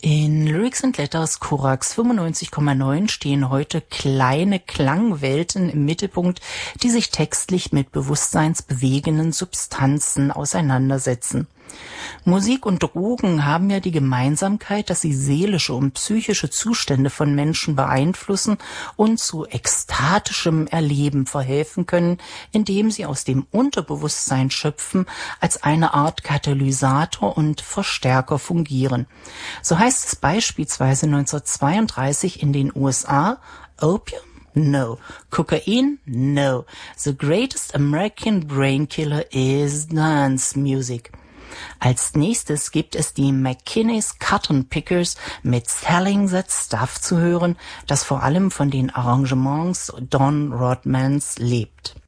In Lyrics and Letters Korax 95,9 stehen heute kleine Klangwelten im Mittelpunkt, die sich textlich mit bewusstseinsbewegenden Substanzen auseinandersetzen. Musik und Drogen haben ja die Gemeinsamkeit, dass sie seelische und psychische Zustände von Menschen beeinflussen und zu ekstatischem Erleben verhelfen können, indem sie aus dem Unterbewusstsein schöpfen, als eine Art Katalysator und Verstärker fungieren. So heißt es beispielsweise 1932 in den USA: Opium? No. Cocaine? No. The greatest American brain killer is dance music. Als nächstes gibt es die McKinney's Cotton Pickers mit Selling That Stuff zu hören, das vor allem von den Arrangements Don Rodmans lebt.